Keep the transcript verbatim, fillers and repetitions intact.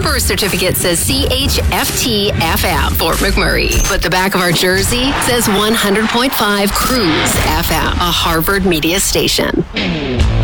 birth certificate says C H F T F M, Fort McMurray. But the back of our jersey says one hundred point five Cruise F M, a Harvard media station.